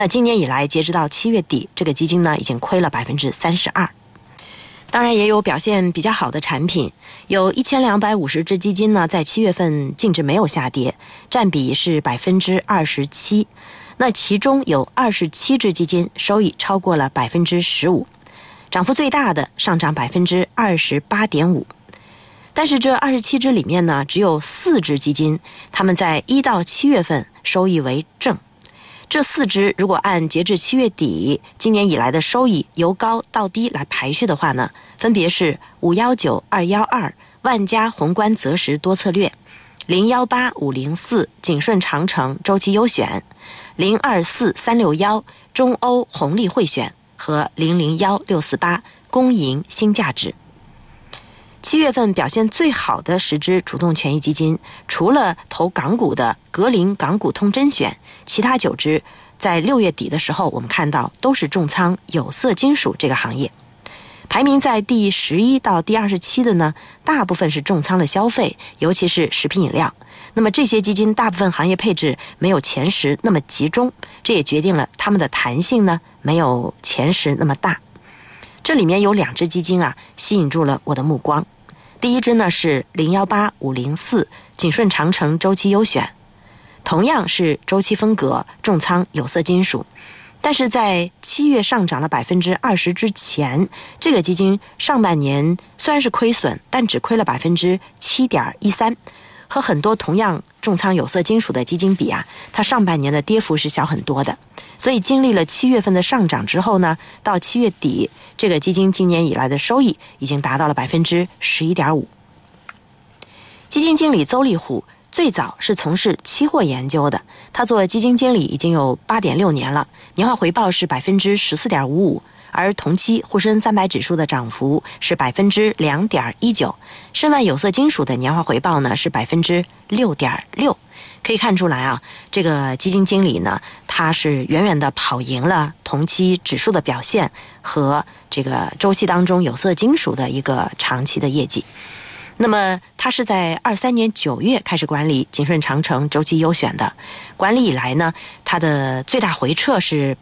那今年以来，截止到7月底，这个基金呢已经亏了32%。当然也有表现比较好的产品，有1250只基金呢在7月份净值没有下跌，占比是27%。那其中有27只基金收益超过了15%，涨幅最大的上涨28.5%。但是这27只里面呢，只有4只基金，它们在1到7月份收益为正。这4只如果按截至7月底今年以来的收益由高到低来排序的话呢，分别是519、212、万家宏观择时多策略、018、504、景顺长城周期优选、024、361中欧红利汇选和001、648公营新价值。7月份表现最好的10只主动权益基金，除了投港股的格林港股通甄选，其他9只在6月底的时候，我们看到都是重仓有色金属这个行业。排名在第11到第27的呢，大部分是重仓了消费，尤其是食品饮料。那么这些基金大部分行业配置没有前10那么集中，这也决定了它们的弹性呢没有前10那么大。这里面有2只基金啊，吸引住了我的目光。第一只呢是018、504景顺长城周期优选，同样是周期风格，重仓有色金属。但是在7月上涨了20%之前，这个基金上半年虽然是亏损，但只亏了7.13%，和很多同样重仓有色金属的基金比啊，它上半年的跌幅是小很多的。所以经历了7月份的上涨之后呢，到7月底，这个基金今年以来的收益已经达到了11.5%。基金经理邹立虎最早是从事期货研究的，他做基金经理已经有8.6年了，年化回报是14.55%，而同期沪深300指数的涨幅是2.19%，申万有色金属的年化回报呢是6.6%。可以看出来啊，这个基金经理呢，他是远远的跑赢了同期指数的表现和这个周期当中有色金属的一个长期的业绩。那么他是在23年9月开始管理景顺长城周期优选的，管理以来呢，他的最大回撤是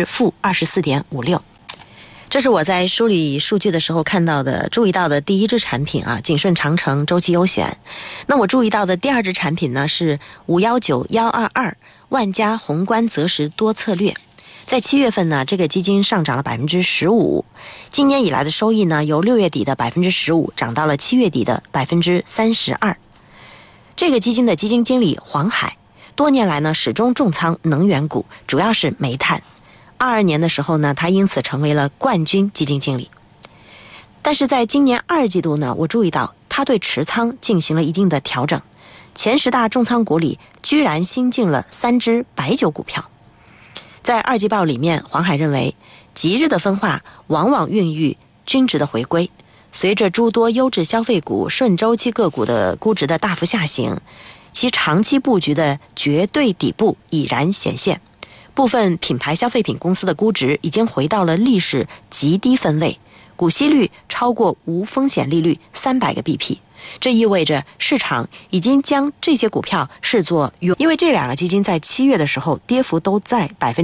-24.56%。这是我在梳理数据的时候看到的、注意到的第一支产品啊，景顺长城周期优选。那我注意到的第二支产品呢是519、122万家宏观择时多策略。在7月份呢，这个基金上涨了15%，今年以来的收益呢，由6月底的15%涨到了7月底的32%。这个基金的基金经理黄海，多年来呢始终重仓能源股，主要是煤炭。22年的时候呢，他因此成为了冠军基金经理。但是在今年2季度呢，我注意到他对持仓进行了一定的调整，前10大重仓股里居然新进了3只白酒股票。在2季报里面，黄海认为即日的分化往往孕育均值的回归，随着诸多优质消费股、顺周期个股的估值的大幅下行，其长期布局的绝对底部已然显现。部分品牌消费品公司的估值已经回到了历史极低分位，股息率超过无风险利率300个 BP， 这意味着市场已经将这些股票视作因为这2个基金在7月的时候跌幅都在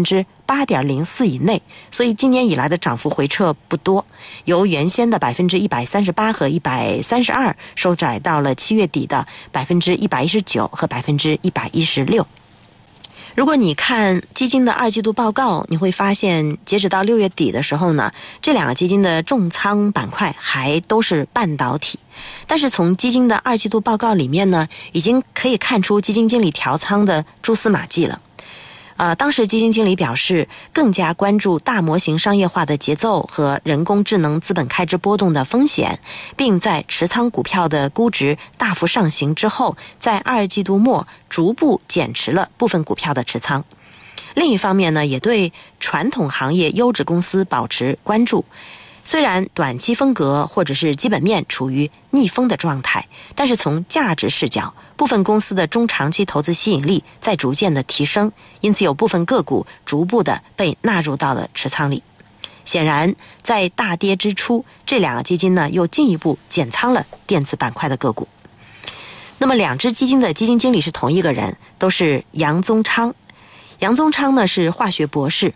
8.04%以内，所以今年以来的涨幅回撤不多，由原先的138%和132%收窄到了7月底的119%和116%。如果你看基金的2季度报告，你会发现截止到6月底的时候呢，这2个基金的重仓板块还都是半导体。但是从基金的2季度报告里面呢，已经可以看出基金经理调仓的蛛丝马迹了。当时基金经理表示，更加关注大模型商业化的节奏和人工智能资本开支波动的风险，并在持仓股票的估值大幅上行之后，在2季度末逐步减持了部分股票的持仓。另一方面呢，也对传统行业优质公司保持关注。虽然短期风格或者是基本面处于逆风的状态，但是从价值视角，部分公司的中长期投资吸引力在逐渐的提升，因此有部分个股逐步的被纳入到了持仓里。显然，在大跌之初，这2个基金呢又进一步减仓了电子板块的个股。那么2只基金的基金经理是同一个人，都是杨宗昌。 杨宗昌呢是化学博士，